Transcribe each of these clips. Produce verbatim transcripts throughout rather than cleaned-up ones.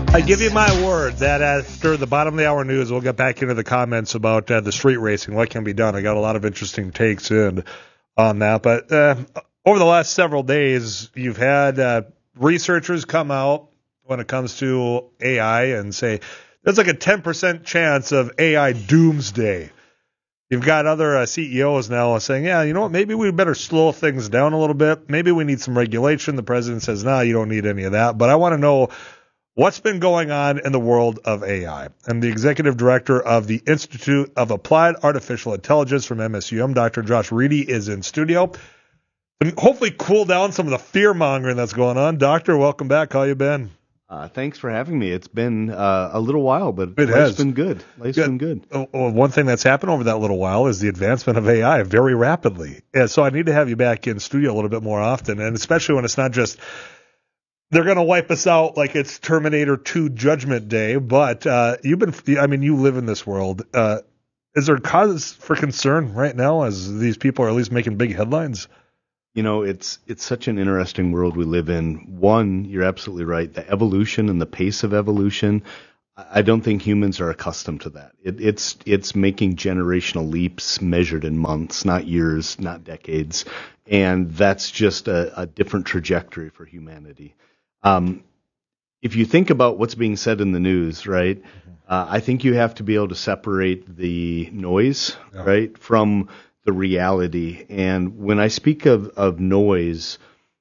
I give you my word that after the bottom of the hour news, we'll get back into the comments about uh, the street racing, what can be done. I got a lot of interesting takes in on that. But uh, over the last several days, you've had uh, researchers come out when it comes to A I and say there's like a ten percent chance of A I doomsday. You've got other uh, C E Os now saying, yeah, you know what, maybe we better slow things down a little bit. Maybe we need some regulation. The president says, no, nah, you don't need any of that. But I want to know what's been going on in the world of A I. I'm the executive director of the Institute of Applied Artificial Intelligence from M S U M. Doctor Josh Reedy is in studio. And hopefully cool down some of the fear-mongering that's going on. Doctor, welcome back. How you been? Uh, thanks for having me. It's been uh, a little while, but it life's has been good. Life's good. been good. Oh, oh, one thing that's happened over that little while is the advancement of A I very rapidly. And so I need to have you back in studio a little bit more often, and especially when it's not just they're going to wipe us out like it's Terminator two Judgment Day. But uh, you've been, I mean, you live in this world. Uh, is there cause for concern right now as these people are at least making big headlines? You know, it's it's such an interesting world we live in. One, you're absolutely right. The evolution and the pace of evolution, I don't think humans are accustomed to that. It, it's it's making generational leaps measured in months, not years, not decades. And that's just a, a different trajectory for humanity. Um, if you think about what's being said in the news, right, mm-hmm. uh, I think you have to be able to separate the noise, yeah. right, from the reality. And when I speak of, of noise,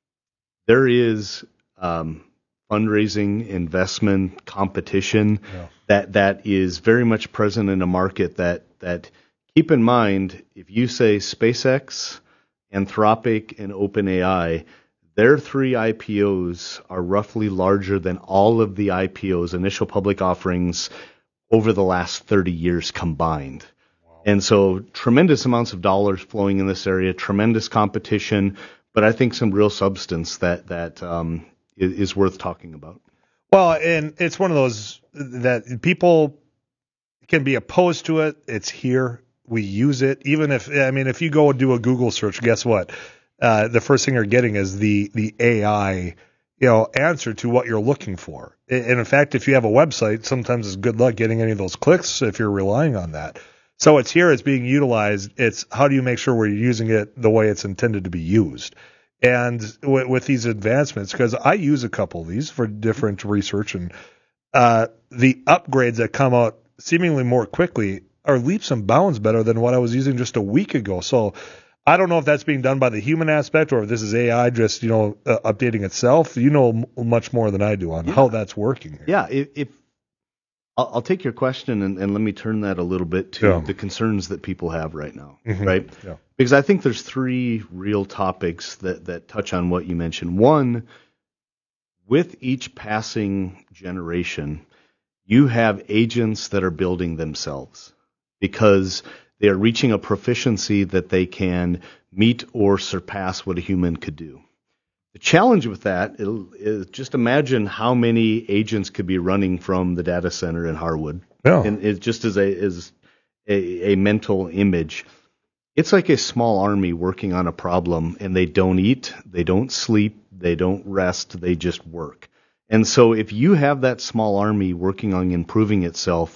there is um, fundraising, investment, competition yeah. that that is very much present in a market that, that, keep in mind, if you say SpaceX, Anthropic, and OpenAI, their three I P Os are roughly larger than all of the I P Os, initial public offerings, over the last thirty years combined. And so tremendous amounts of dollars flowing in this area, tremendous competition, but I think some real substance that that um, is, is worth talking about. Well, and it's one of those that people can be opposed to it. It's here. We use it. Even if, I mean, if you go and do a Google search, guess what? Uh, the first thing you're getting is the the A I, you know, answer to what you're looking for. And in fact, if you have a website, sometimes it's good luck getting any of those clicks if you're relying on that. So it's here, it's being utilized. It's how do you make sure we're using it the way it's intended to be used? And with, with these advancements, because I use a couple of these for different research, and uh, the upgrades that come out seemingly more quickly are leaps and bounds better than what I was using just a week ago. So I don't know if that's being done by the human aspect or if this is A I just, you know, uh, updating itself. You know m- much more than I do on yeah. how that's working here. Yeah, if, if I'll, I'll take your question and, and let me turn that a little bit to yeah. the concerns that people have right now, mm-hmm. right? Yeah. Because I think there's three real topics that, that touch on what you mentioned. One, with each passing generation, you have agents that are building themselves because they are reaching a proficiency that they can meet or surpass what a human could do. The challenge with that is just imagine how many agents could be running from the data center in Harwood. Yeah. And it just as a as a, a mental image. It's like a small army working on a problem, and they don't eat, they don't sleep, they don't rest, they just work. And so if you have that small army working on improving itself,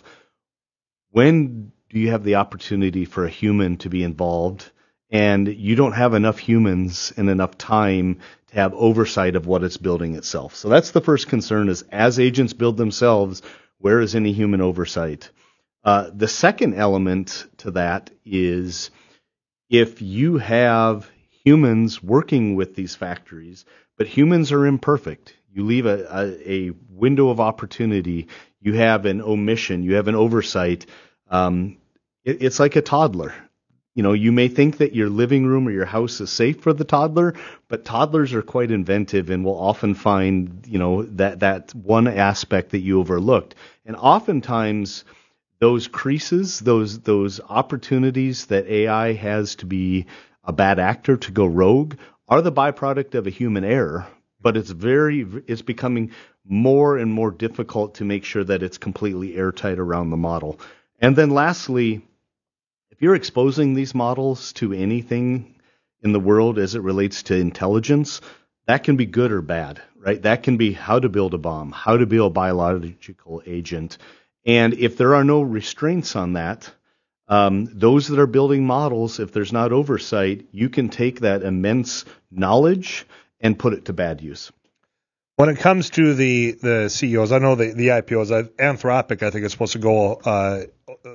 when do you have the opportunity for a human to be involved? And you don't have enough humans and enough time to have oversight of what it's building itself. So that's the first concern is as agents build themselves, where is any human oversight? Uh, the second element to that is if you have humans working with these factories, but humans are imperfect. You leave a, a, a window of opportunity. You have an omission. You have an oversight. Um, it, it's like a toddler. You know, you may think that your living room or your house is safe for the toddler, but toddlers are quite inventive and will often find, you know, that, that one aspect that you overlooked. And oftentimes those creases, those those opportunities that A I has to be a bad actor, to go rogue, are the byproduct of a human error. But it's very, it's becoming more and more difficult to make sure that it's completely airtight around the model. And then lastly, if you're exposing these models to anything in the world as it relates to intelligence, that can be good or bad, right? That can be how to build a bomb, how to build a biological agent. And if there are no restraints on that, um, those that are building models, if there's not oversight, you can take that immense knowledge and put it to bad use. When it comes to the, the C E Os, I know the, the I P Os, uh, Anthropic, I think, is supposed to go uh,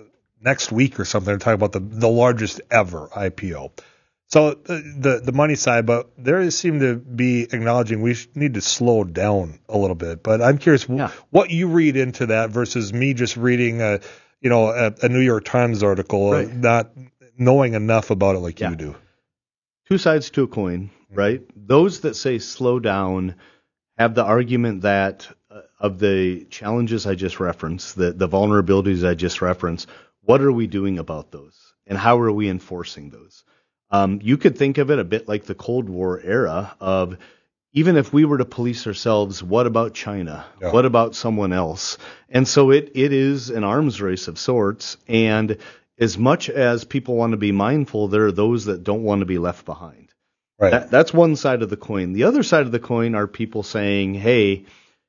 next week or something. They're talking about the, the largest ever I P O. So uh, the the money side, but there seem to be acknowledging we need to slow down a little bit. But I'm curious yeah. what you read into that versus me just reading a, you know, a, a New York Times article, right. uh, not knowing enough about it like yeah. you do. Two sides to a coin, right? Mm-hmm. Those that say slow down have the argument that uh, of the challenges I just referenced, the, the vulnerabilities I just referenced, what are we doing about those? And how are we enforcing those? Um, you could think of it a bit like the Cold War era of even if we were to police ourselves, what about China? Yeah. What about someone else? And so it it is an arms race of sorts. And as much as people want to be mindful, there are those that don't want to be left behind. Right. That, that's one side of the coin. The other side of the coin are people saying, hey,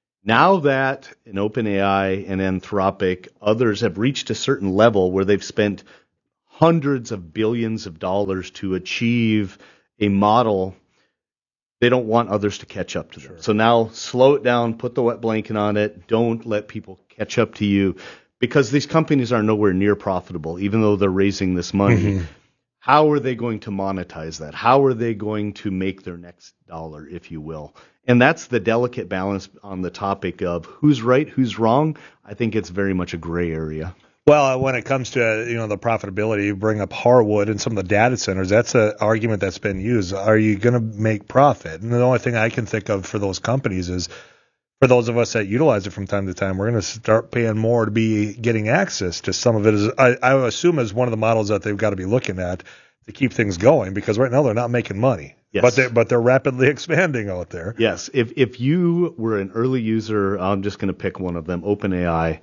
now that in OpenAI and Anthropic, others have reached a certain level where they've spent hundreds of billions of dollars to achieve a model, they don't want others to catch up to them. Sure. So now slow it down, put the wet blanket on it, don't let people catch up to you, because these companies are nowhere near profitable, even though they're raising this money. Mm-hmm. How are they going to monetize that? How are they going to make their next dollar, if you will? And that's the delicate balance on the topic of who's right, who's wrong. I think it's very much a gray area. Well, when it comes to, you know, the profitability, you bring up Harwood and some of the data centers. That's an argument that's been used. Are you going to make profit? And the only thing I can think of for those companies is, for those of us that utilize it from time to time, we're going to start paying more to be getting access to some of it. Is I, I assume is one of the models that they've got to be looking at to keep things going, because right now they're not making money. Yes. But they're, but they're rapidly expanding out there. Yes. If if you were an early user, I'm just going to pick one of them, OpenAI.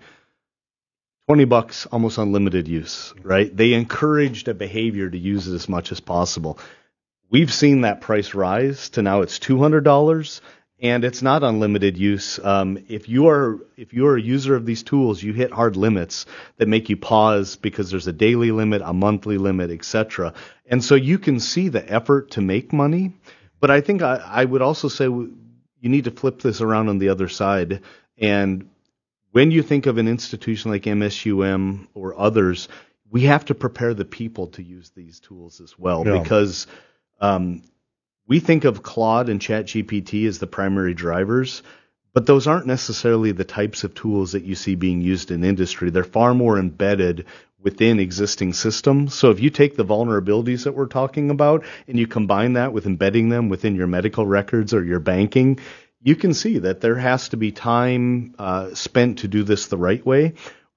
twenty bucks, almost unlimited use, right? They encouraged a behavior to use it as much as possible. We've seen that price rise to now it's two hundred dollars, and it's not unlimited use. Um, if you are if you are a user of these tools, you hit hard limits that make you pause because there's a daily limit, a monthly limit, et cetera. And so you can see the effort to make money. But I think I, I would also say you need to flip this around on the other side. And when you think of an institution like M S U M or others, we have to prepare the people to use these tools as well, yeah. because um, we think of Claude and ChatGPT as the primary drivers, but those aren't necessarily the types of tools that you see being used in industry. They're far more embedded within existing systems. So if you take the vulnerabilities that we're talking about and you combine that with embedding them within your medical records or your banking, you can see that there has to be time uh, spent to do this the right way,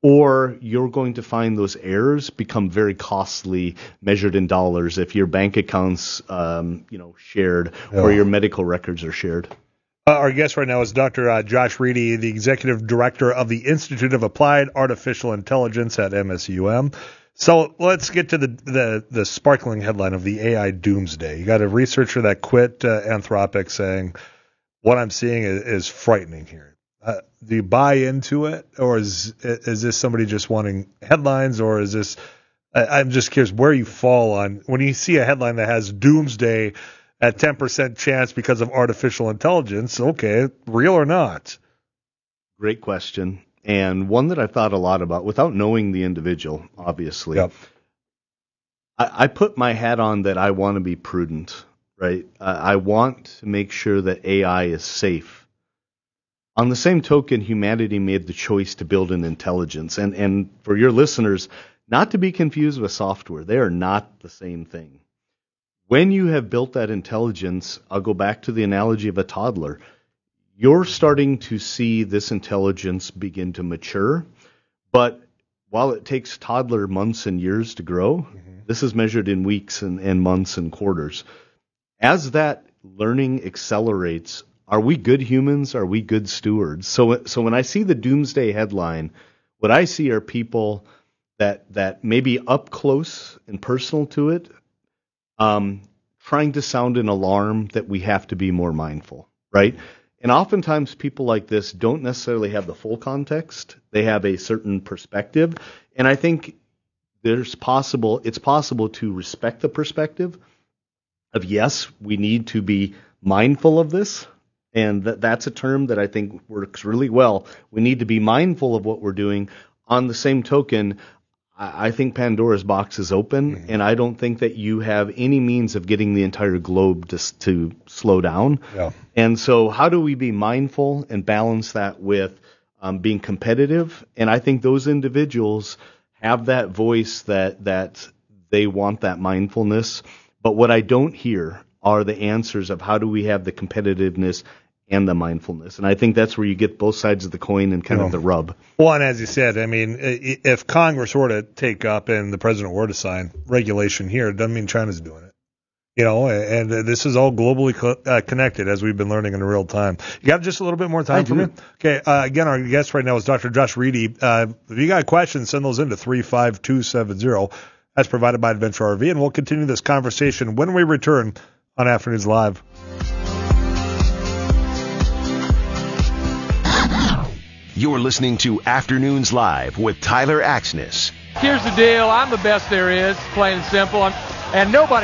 or you're going to find those errors become very costly, measured in dollars, if your bank accounts, um, you know, shared yeah. or your medical records are shared. Uh, our guest right now is Doctor Uh, Josh Reedy, the Executive Director of the Institute of Applied Artificial Intelligence at M S U M. So let's get to the, the, the sparkling headline of the A I doomsday. You got a researcher that quit uh, Anthropic saying, what I'm seeing is, is frightening here. Uh, do you buy into it, or is is this somebody just wanting headlines, or is this? I, I'm just curious where you fall on when you see a headline that has doomsday at ten percent chance because of artificial intelligence. Okay, real or not? Great question, and one that I've thought a lot about without knowing the individual, obviously. Yep. I, I put my hat on that I want to be prudent. Right. Uh, I want to make sure that A I is safe. On the same token, humanity made the choice to build an intelligence. And, and for your listeners, not to be confused with software. They are not the same thing. When you have built that intelligence, I'll go back to the analogy of a toddler. You're starting to see this intelligence begin to mature. But while it takes toddler months and years to grow, mm-hmm. this is measured in weeks and, and months and quarters. As that learning accelerates, are we good humans? Are we good stewards? So, so when I see the doomsday headline, what I see are people that that may be up close and personal to it, um, trying to sound an alarm that we have to be more mindful, right? And oftentimes people like this don't necessarily have the full context. They have a certain perspective. And I think there's possible, it's possible to respect the perspective of, yes, we need to be mindful of this. And that, that's a term that I think works really well. We need to be mindful of what we're doing. On the same token, I, I think Pandora's box is open, mm-hmm. and I don't think that you have any means of getting the entire globe to, to slow down. Yeah. And so how do we be mindful and balance that with um, being competitive? And I think those individuals have that voice that that they want that mindfulness. But what I don't hear are the answers of how do we have the competitiveness and the mindfulness. And I think that's where you get both sides of the coin and kind you know, of the rub. Well, and as you said, I mean, if Congress were to take up and the president were to sign regulation here, it doesn't mean China's doing it. You know, and this is all globally co- uh, connected, as we've been learning in real time. You got just a little bit more time I for do. me? Okay, uh, again, our guest right now is Doctor Josh Reedy. Uh, if you got questions, send those in to three five two seven zero. That's provided by Adventure R V, and we'll continue this conversation when we return on Afternoons Live. You're listening to Afternoons Live with Tyler Axness. Here's the deal. I'm the best there is, plain and simple. I'm, and nobody